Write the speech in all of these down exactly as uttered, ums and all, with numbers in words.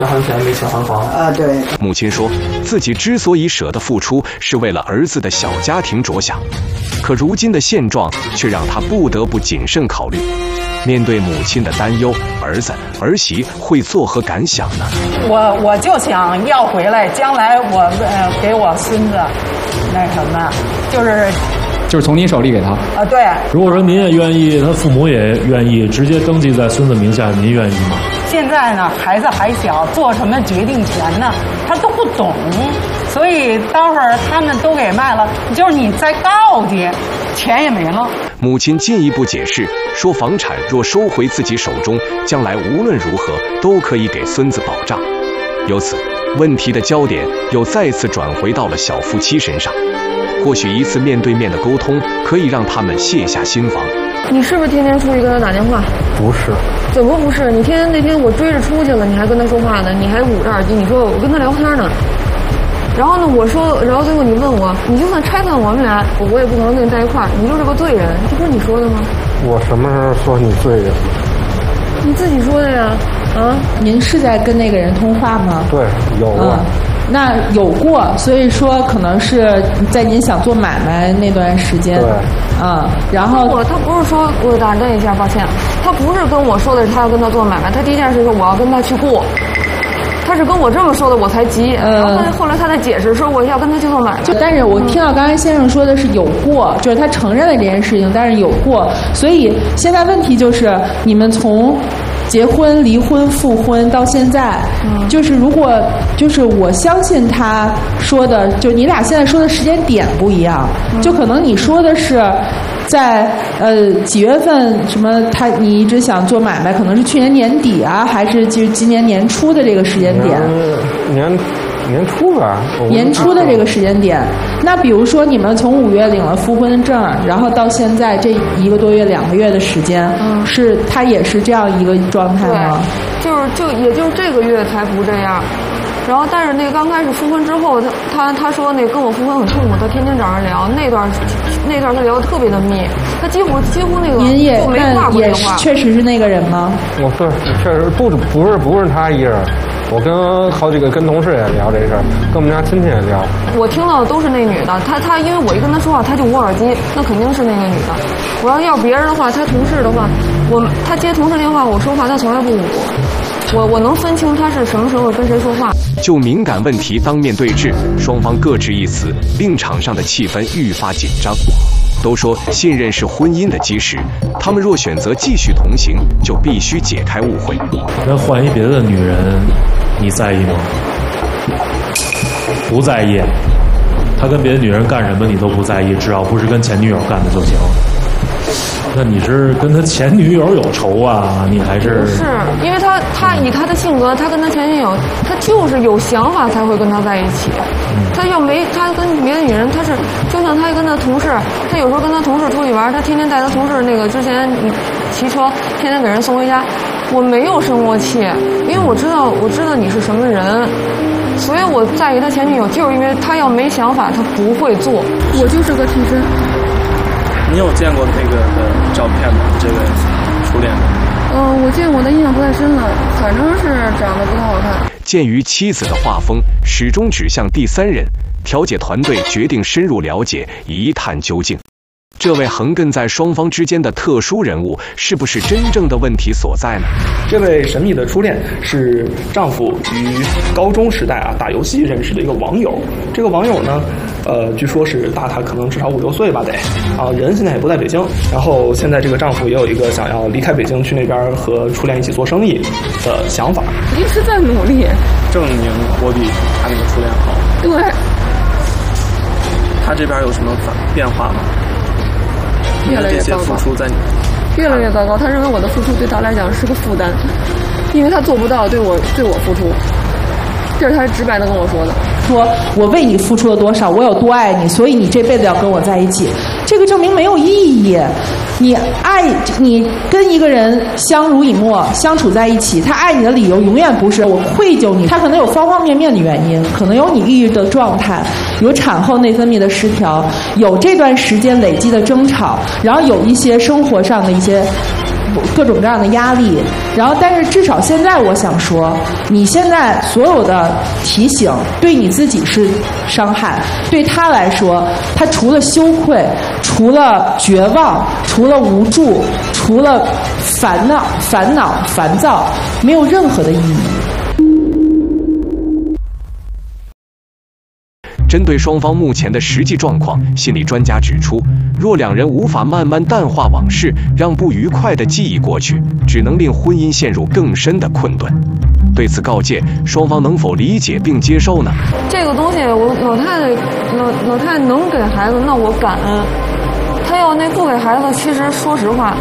还钱没钱还房啊，对。 母亲说，自己之所以舍得付出，是为了儿子的小家庭着想，可如今的现状却让他不得不谨慎考虑。面对母亲的担忧，儿子儿媳会作何感想呢？ 我我就想要回来，将来我呃给我孙子那什么，就是就是从你手里给他啊，对。 如果说您也愿意，他父母也愿意，直接登记在孙子名下，您愿意吗？ 现在呢，孩子还小，做什么决定权呢，他都不懂，所以待会儿他们都给卖了，就是你再告去，钱也没了。 母亲进一步解释说，房产若收回自己手中，将来无论如何都可以给孙子保障。由此，问题的焦点又再次转回到了小夫妻身上。或许一次面对面的沟通可以让他们卸下心防。 你是不是天天出去跟他打电话？ 不是。 怎么不是？你天天那天我追着出去了，你还跟他说话呢，你还捂着耳机，你说我跟他聊天呢。然后呢，我说，然后最后你问我，你就算拆散我们俩，我也不可能跟你在一块儿，你就是个罪人，这不是你说的吗？ 我什么时候说你罪人？ 你自己说的呀。啊， 您是在跟那个人通话吗？ 对，有过。 嗯，那有过，所以说可能是在您想做买卖那段时间。 对。 嗯，然后我他不是说我打断一下，抱歉，他不是跟我说的是他要跟他做买卖，他第一件事是我要跟他去过。他是跟我这么说的，我才急。然后后来他在解释说我要跟他去做买卖。 就但是我听到刚才先生说的是有过，就是他承认了这件事情，但是有过。所以现在问题就是你们从结婚、离婚、复婚到现在，嗯、就是如果就是我相信他说的，就你俩现在说的时间点不一样，嗯、就可能你说的是。在呃几月份什么他你一直想做买卖，可能是去年年底啊，还是就是今年年初的这个时间点？ 年年初吧。 年初的这个时间点。那比如说你们从五月领了复婚证，然后到现在这一个多月、两个月的时间，嗯、是他也是这样一个状态吗？ 对，就是就也就是这个月才不这样。然后，但是那个刚开始复婚之后，他他他说那跟我复婚很痛苦，他天天找人聊，那段那段他聊得特别的密，他几乎几乎那个您也就没挂过电话。 确实是那个人吗？ 我对，确实不不是不是他一人，我跟好几个跟同事也聊这事儿，跟我们家亲戚也聊。 我听到的都是那女的，他他因为我一跟他说话，他就捂耳机，那肯定是那个女的。我要要别人的话，他同事的话，我他接同事电话，我说话他从来不捂。我我能分清他是什么时候跟谁说话。 就敏感问题当面对质，双方各执一词，令场上的气氛愈发紧张。都说信任是婚姻的基石，他们若选择继续同行，就必须解开误会。 那换一别的女人，你在意吗？不在意。他跟别的女人干什么你都不在意，只要不是跟前女友干的就行。那你是跟他前女友有仇啊？你还是？ 不是，因为他他以他的性格，他跟他前女友，他就是有想法才会跟他在一起。嗯、他要没他跟别的女人，他是就像他跟他同事，他有时候跟他同事出去玩，他天天带他同事那个之前骑车，天天给人送回家。我没有生过气，因为我知道我知道你是什么人，所以我在意他前女友，就是因为他要没想法，他不会做。我就是个替身。 你有见过那个的照片吗？这位初恋的？ 嗯，我见过，的印象不太深了，反正是长得不太好看。 鉴于妻子的画风始终指向第三人，调解团队决定深入了解，一探究竟。这位横亘在双方之间的特殊人物，是不是真正的问题所在呢？ 这位神秘的初恋是丈夫于高中时代啊打游戏认识的一个网友。这个网友呢，呃，据说是大他可能至少五六岁吧得，啊，人现在也不在北京。然后现在这个丈夫也有一个想要离开北京去那边和初恋一起做生意的想法， 一直在努力证明我比他那个初恋好。 对。 他这边有什么反变化吗？ 越来越糟糕，越来越糟糕。他认为我的付出对他来讲是个负担，因为他做不到对我对我付出。这是他直白的跟我说的， 说我为你付出了多少，我有多爱你，所以你这辈子要跟我在一起。这个证明没有意义。你爱你跟一个人相濡以沫，相处在一起，他爱你的理由永远不是我愧疚你，他可能有方方面面的原因，可能有你抑郁的状态，有产后内分泌的失调，有这段时间累积的争吵，然后有一些生活上的一些各种各样的压力。然后，但是至少现在我想说，你现在所有的提醒对你自己是伤害，对他来说，他除了羞愧，除了绝望，除了无助，除了烦恼、烦恼、烦躁，没有任何的意义。 针对双方目前的实际状况，心理专家指出，若两人无法慢慢淡化往事，让不愉快的记忆过去，只能令婚姻陷入更深的困顿。对此告诫，双方能否理解并接受呢？ 这个东西，我老太太老老太太能给孩子，那我感恩。她要那不给孩子，其实说实话，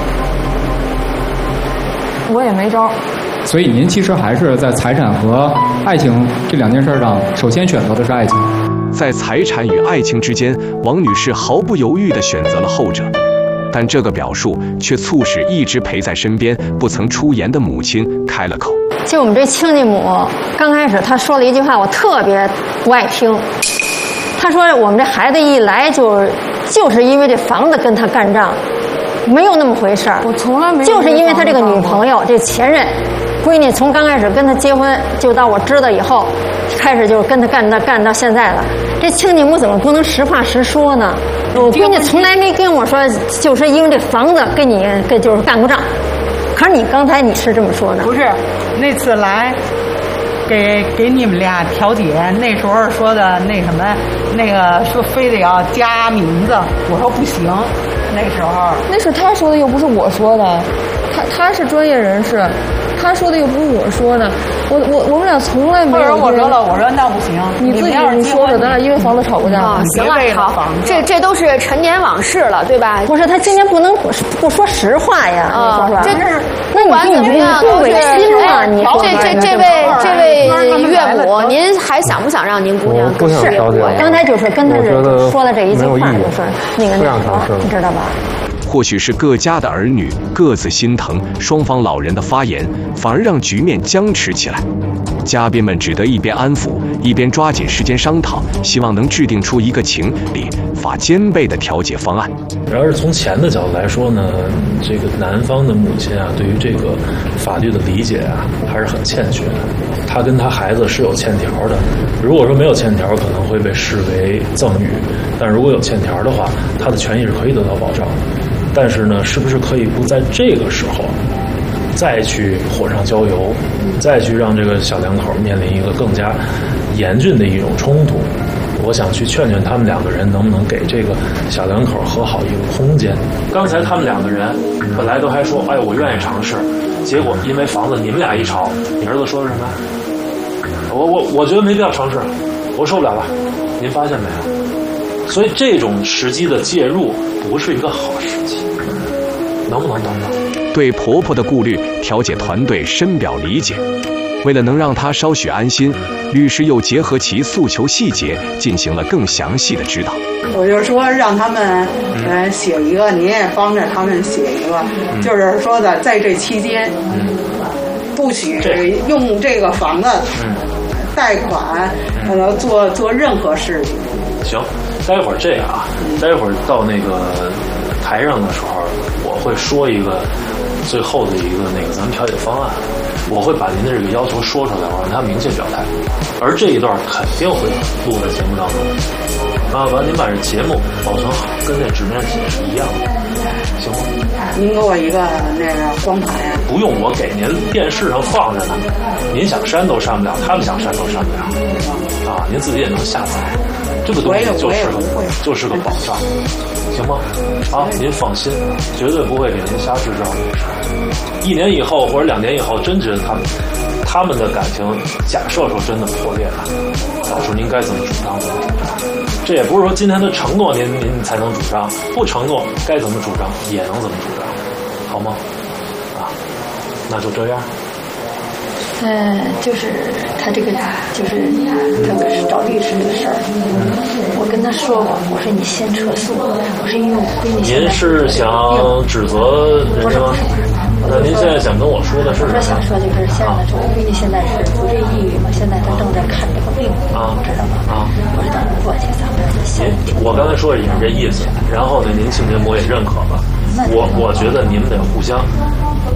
我也没招。 所以您其实还是在财产和爱情这两件事上，首先选择的是爱情。 在财产与爱情之间，王女士毫不犹豫地选择了后者，但这个表述却促使一直陪在身边、不曾出言的母亲开了口。 就我们这亲家母，刚开始她说了一句话，我特别不爱听。她说我们这孩子一来就就是因为这房子跟他干仗，没有那么回事儿。 我从来没有， 就是因为他这个女朋友，这前任闺女，从刚开始跟他结婚，就到我知道以后，开始就跟他干到干到现在了。这亲家母怎么不能实话实说呢？我闺女从来没跟我说，就是因为这房子跟你跟就是干过仗。可是你刚才你是这么说的， 不是？那次来给给你们俩调解，那时候说的那什么，那个说非得要加名字，我说不行。那时候那是他说的，又不是我说的。他他是专业人士，他说的又不是我说的。我我我们俩从来没有。 我说了，我说那不行， 你自己你说的，咱俩因为房子吵过架。 啊，行了，好，这这都是陈年往事了，对吧？ 不是，他今天不能不说实话呀。 啊，这是那你你不不违心了？你这这这位这位岳母，您还想不想让您姑娘不想了解？ 刚才就是跟他说了这一句话，就是那个那个， 你知道吧？ 或许是各家的儿女各自心疼，双方老人的发言反而让局面僵持起来。嘉宾们只得一边安抚，一边抓紧时间商讨，希望能制定出一个情理法兼备的调解方案。 然而从钱的角度来说呢，这个男方的母亲啊，对于这个法律的理解啊，还是很欠缺的。他跟他孩子是有欠条的，如果说没有欠条，可能会被视为赠与；但如果有欠条的话，他的权益是可以得到保障的。但是呢，是不是可以不在这个时候再去火上浇油，再去让这个小两口面临一个更加严峻的一种冲突？我想去劝劝他们两个人，能不能给这个小两口和好一个空间。刚才他们两个人本来都还说，哎，我愿意尝试，结果因为房子你们俩一吵，你儿子说什么？我我我觉得没必要尝试，我受不了了。您发现没有？所以这种时机的介入不是一个好时机，能不能等等？ 对婆婆的顾虑，调解团队深表理解。为了能让她稍许安心，律师又结合其诉求细节进行了更详细的指导。 我就说让他们呃写一个，你也帮着他们写一个，嗯、就是说的在这期间，嗯、不许用这个房子贷款，呃做做任何事情。 行，待会儿这样啊，待会儿到那个台上的时候，我会说一个最后的一个那个咱们调解方案，我会把您的这个要求说出来，我让他明确表态。而这一段肯定会录在节目当中啊，完您把这节目保存好，跟那纸面写是一样的，行吗？ 您给我一个那个光盘呀？ 不用我给您，电视上放着呢，您想删都删不了，他们想删都删不了啊，您自己也能下载。这个东西就是个就是个保障，行吗？啊，您放心，绝对不会给您瞎制造。一年以后或者两年以后，真觉得他们他们的感情，假设说真的破裂了，到时候您该怎么主张怎么主张。这也不是说今天的承诺您您才能主张，不承诺该怎么主张也能怎么主张，好吗？啊，那就这样。 嗯，就是他这个，就是特别是找律师这个事儿，我跟他说过，我说你先撤诉，我说因为我闺女现在。 您是想指责人家吗？那您现在想跟我说的是？ 我说想说就是现在说，我闺女现在是不是抑郁嘛？现在她正在看这个病，啊，知道吗？啊，我说等你过去，咱们就先。 我刚才说也是这意思，然后呢，您亲家母也认可了。我我觉得你们得互相。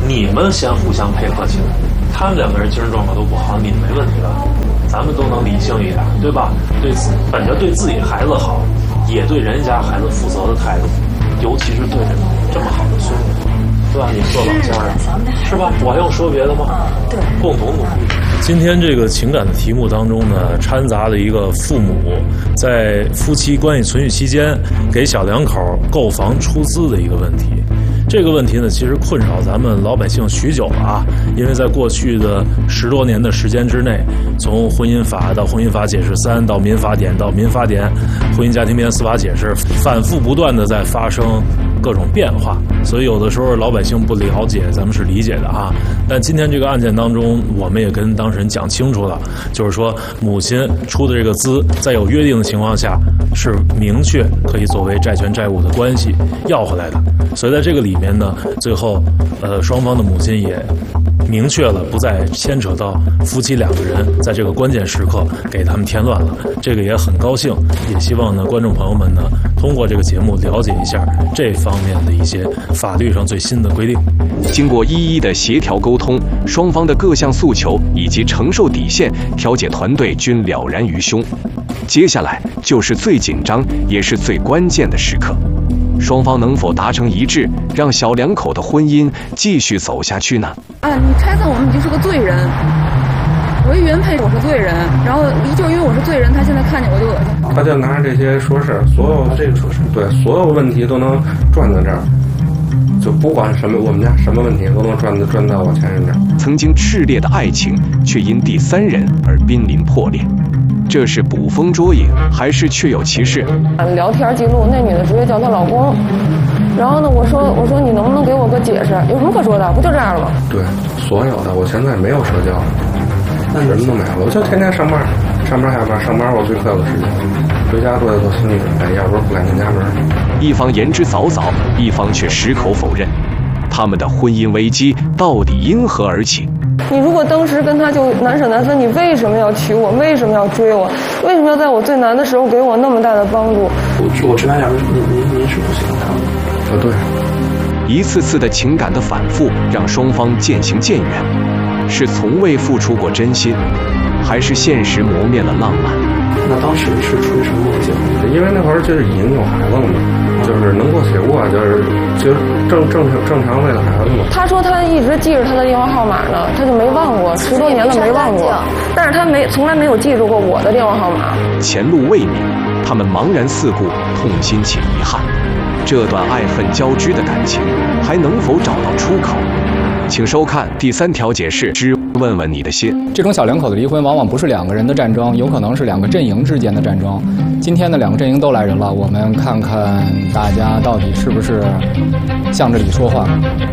你们先互相配合起来。他们两个人精神状况都不好，你们没问题吧？咱们都能理性一点，对吧？对自本着对自己孩子好，也对人家孩子负责的态度，尤其是对这种这么好的孙子，对吧？你们做老家人是吧？我还用说别的吗？对，共同努力。今天这个情感的题目当中呢，掺杂了一个父母在夫妻关系存续期间给小两口购房出资的一个问题。这个问题呢，其实困扰咱们老百姓许久了啊，因为在过去的十多年的时间之内，从婚姻法到婚姻法解释三，到民法典到民法典，婚姻家庭变司法解释，反复不断的在发生各种变化，所以有的时候老百姓不了解，咱们是理解的啊。但今天这个案件当中，我们也跟当事人讲清楚了，就是说母亲出的这个资，在有约定的情况下，是明确可以作为债权债务的关系要回来的。所以在这个里面呢，最后呃双方的母亲也明确了不再牵扯到夫妻两个人在这个关键时刻给他们添乱了，这个也很高兴，也希望呢观众朋友们呢通过这个节目了解一下这方面的一些法律上最新的规定。 经过一一的协调沟通，双方的各项诉求以及承受底线，调解团队均了然于胸。接下来就是最紧张也是最关键的时刻，双方能否达成一致，让小两口的婚姻继续走下去呢？ 啊，你拆散我们，你就是个罪人。我一原配，我是罪人，然后就因为我是罪人，他现在看见我就恶心。 他就拿这些说事，所有这个说事，对，所有问题都能转到这儿，就不管什么我们家什么问题都能转到转到我前任这儿。 曾经炽烈的爱情，却因第三人而濒临破裂。这是捕风捉影，还是确有其事？ 聊天记录，那女的直接叫她老公。然后呢，我说我说你能不能给我个解释？有什么可说的？不就这样了吗？ 对，所有的，我现在没有社交，什么都没有，我就天天上班，上班下班，上班我最快乐时间，回家都得做心理准备，要不然不敢进家门。 一方言之凿凿，一方却矢口否认。他们的婚姻危机到底因何而起？ 你如果当时跟他就难舍难分，你为什么要娶我？为什么要追我？为什么要在我最难的时候给我那么大的帮助？ 我我直白点，您您您是不喜欢他的？ 啊，对。 一次次的情感的反复，让双方渐行渐远。是从未付出过真心，还是现实磨灭了浪漫？ 那当时是出于什么目的？ 因为那会儿就是已经有孩子了嘛，就是能过且过，就是就是正正常正常为了孩子嘛。 他说他一直记着他的电话号码呢，他就没忘过，十多年了没忘过。但是他没从来没有记住过我的电话号码。 前路未明，他们茫然四顾，痛心且遗憾。这段爱恨交织的感情，还能否找到出口？请收看第三条解释之问问你的心。 这种小两口的离婚往往不是两个人的战争，有可能是两个阵营之间的战争。今天的两个阵营都来人了，我们看看大家到底是不是向着理说话。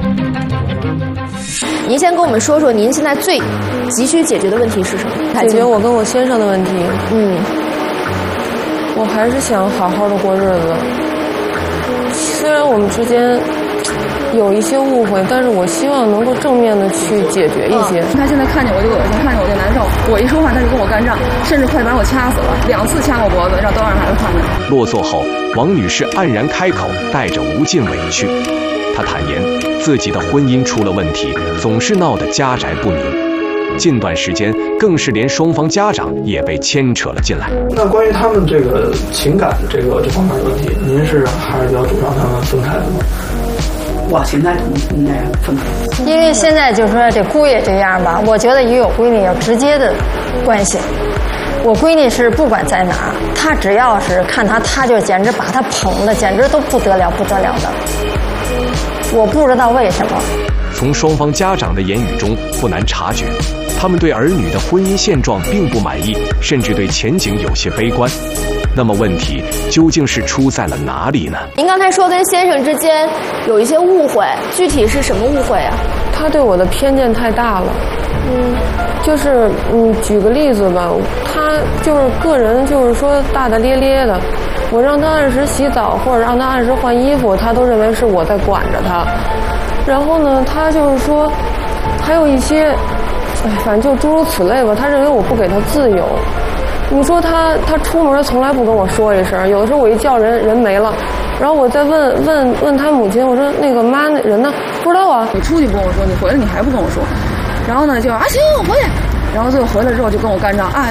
您先跟我们说说您现在最急需解决的问题是什么？ 解决我跟我先生的问题。嗯，我还是想好好的过日子。虽然我们之间有一些误会，但是我希望能够正面的去解决一些。他现在看见我就恶心，看见我就难受，我一说话他就跟我干仗，甚至快把我掐死了，两次掐我脖子，让都让孩子看着。 落座后，王女士黯然开口，带着无尽委屈。她坦言自己的婚姻出了问题，总是闹得家宅不宁。近段时间更是连双方家长也被牵扯了进来。 那关于他们这个情感这个这方面的问题，您是还是比较主张他们分开的吗？ 我现在应该分开， 因为现在就是说这姑爷这样吧，我觉得与我闺女有直接的关系。我闺女是不管在哪儿，她只要是看她，她就简直把她捧的简直都不得了不得了的。我不知道为什么。 从双方家长的言语中不难察觉，他们对儿女的婚姻现状并不满意，甚至对前景有些悲观。那么问题究竟是出在了哪里呢？ 您刚才说跟先生之间有一些误会，具体是什么误会啊？ 他对我的偏见太大了。嗯，就是嗯，举个例子吧，他就是个人就是说大大咧咧的，我让他按时洗澡或者让他按时换衣服，他都认为是我在管着他。然后呢，他就是说还有一些，哎，反正就诸如此类吧，他认为我不给他自由。 你说他他出门从来不跟我说一声，有的时候我一叫人人没了，然后我再问问问他母亲，我说那个妈那人呢？不知道啊。 你出去不跟我说，你回来你还不跟我说，然后呢就啊行我回来，然后最后回来之后就跟我干仗啊。